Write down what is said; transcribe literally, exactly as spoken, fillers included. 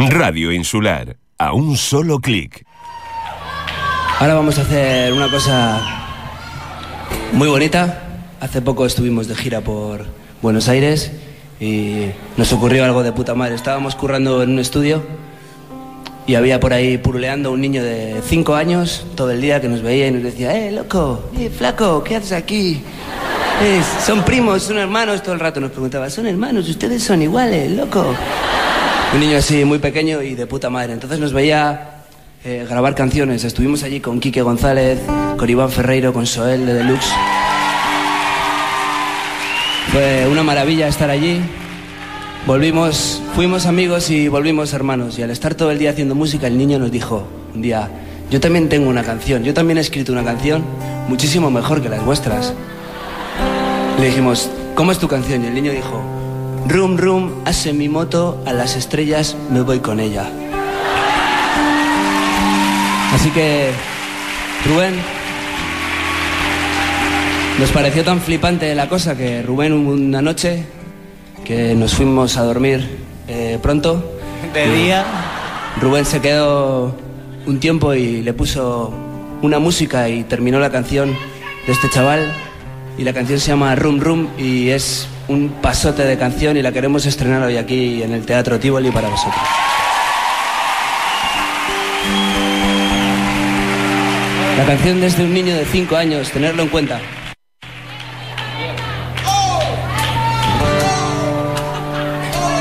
Radio Insular, a un solo clic. Ahora vamos a hacer una cosa muy bonita. Hace poco estuvimos de gira por Buenos Aires y nos ocurrió algo de puta madre. Estábamos currando en un estudio y había por ahí puruleando un niño de cinco años todo el día que nos veía y nos decía: ¡Eh, loco! ¡Eh, flaco! ¿Qué haces aquí? Eh, son primos, son hermanos. Todo el rato nos preguntaba: ¿son hermanos? ¿Ustedes son iguales, loco? Un niño así muy pequeño y de puta madre. Entonces nos veía eh, grabar canciones. Estuvimos allí con Quique González, con Iván Ferreiro, con Soel de Deluxe. Fue una maravilla estar allí. Volvimos, fuimos amigos y volvimos hermanos. Y al estar todo el día haciendo música, el niño nos dijo un día: yo también tengo una canción, yo también he escrito una canción muchísimo mejor que las vuestras. Le dijimos: ¿cómo es tu canción? Y el niño dijo: rum, rum, hace mi moto, a las estrellas me voy con ella. Así que, Rubén, nos pareció tan flipante la cosa que Rubén, una noche que nos fuimos a dormir eh, pronto, de día, Rubén se quedó un tiempo y le puso una música y terminó la canción de este chaval. Y la canción se llama Rum Rum y es un pasote de canción y la queremos estrenar hoy aquí en el Teatro Tívoli para vosotros. La canción desde un niño de cinco años, tenerlo en cuenta.